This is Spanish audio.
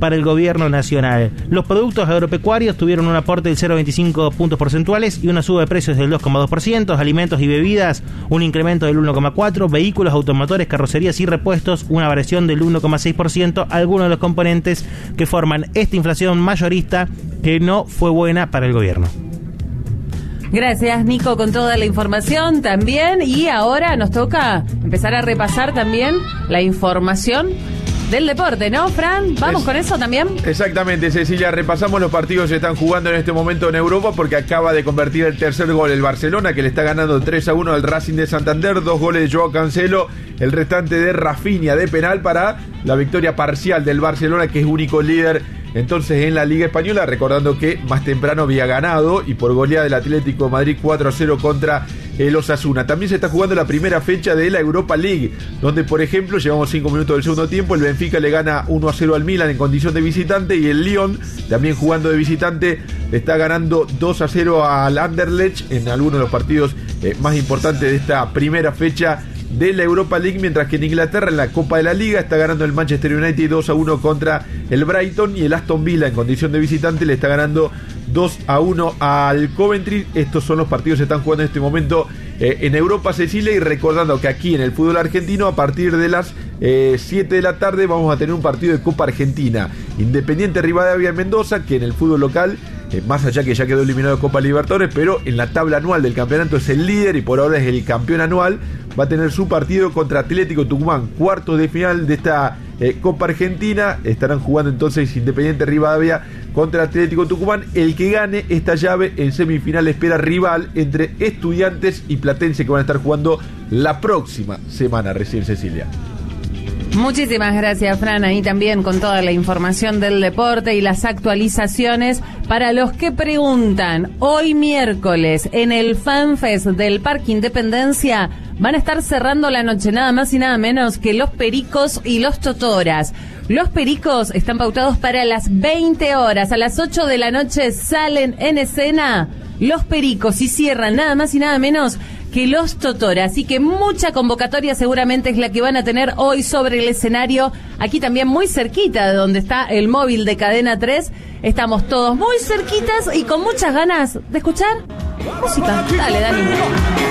para el gobierno nacional. Los productos agropecuarios tuvieron un aporte del 0,25 puntos porcentuales y una suba de precios del 2,2%, alimentos y bebidas un incremento del 1,4%, vehículos, automotores, carrocerías y repuestos una variación del 1,6%, algunos de los componentes que forman esta inflación mayorista que no fue buena para el gobierno. Gracias, Nico, con toda la información también. Y ahora nos toca empezar a repasar también la información del deporte, ¿no, Fran? ¿Vamos con eso también? Exactamente, Cecilia. Repasamos los partidos que se están jugando en este momento en Europa porque acaba de convertir el tercer gol el Barcelona, que le está ganando 3-1 al Racing de Santander. 2 goles de Joao Cancelo, el restante de Rafinha de penal para la victoria parcial del Barcelona, que es único líder entonces en la Liga Española, recordando que más temprano había ganado y por goleada del Atlético de Madrid 4-0 contra el Osasuna. También se está jugando la primera fecha de la Europa League, donde por ejemplo llevamos 5 minutos del segundo tiempo, el Benfica le gana 1-0 al Milan en condición de visitante y el Lyon, también jugando de visitante, está ganando 2-0 al Anderlecht en algunos de los partidos más importantes de esta primera fecha de la Europa League, mientras que en Inglaterra, en la Copa de la Liga, está ganando el Manchester United 2-1 contra el Brighton, y el Aston Villa en condición de visitante le está ganando 2-1 al Coventry. Estos son los partidos que se están jugando en este momento en Europa, Cecilia, y recordando que aquí en el fútbol argentino a partir de las 7 de la tarde vamos a tener un partido de Copa Argentina, Independiente Rivadavia Mendoza, que en el fútbol local, más allá que ya quedó eliminado de Copa Libertadores, pero en la tabla anual del campeonato es el líder y por ahora es el campeón anual, va a tener su partido contra Atlético Tucumán, cuartos de final de esta Copa Argentina. Estarán jugando entonces Independiente Rivadavia contra Atlético Tucumán. El que gane esta llave en semifinal espera rival entre Estudiantes y Platense, que van a estar jugando la próxima semana recién, Cecilia. Muchísimas gracias, Fran, ahí también con toda la información del deporte y las actualizaciones. Para los que preguntan, hoy miércoles en el FanFest del Parque Independencia van a estar cerrando la noche nada más y nada menos que Los Pericos y Los Totoras. Los Pericos están pautados para las 20 horas, a las 8 de la noche salen en escena Los Pericos y cierran nada más y nada menos que Los Totoras. Así que mucha convocatoria seguramente es la que van a tener hoy sobre el escenario, aquí también muy cerquita de donde está el móvil de Cadena 3. Estamos todos muy cerquitas y con muchas ganas de escuchar música. Dale, Dani.